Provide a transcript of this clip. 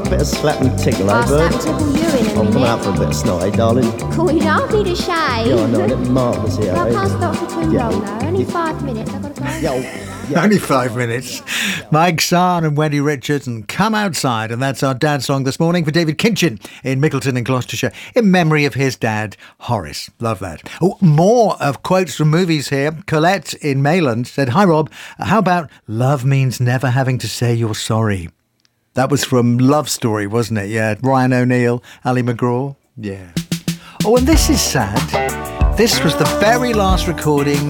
a bit of slap and tickle, eh, I'll bird? slap and tickle you in a I'm coming minute. out for a bit of snot, eh, darling? Cool, you don't need a shave. Yeah, I know, isn't it marvellous here, I eh? can't stop for too Yeah. long though. Only 5 minutes. I've got to go. Yeah. Only 5 minutes. Mike Sarn and Wendy Richards and Come Outside. And that's our dad song this morning for David Kinchin in Mickleton in Gloucestershire in memory of his dad, Horace. Love that. Oh, more of quotes from movies here. Colette in Mayland said, "Hi, Rob. How about love means never having to say you're sorry?" That was from Love Story, wasn't it? Yeah. Ryan O'Neill, Ali McGraw. Yeah. Oh, and this is sad. This was the very last recording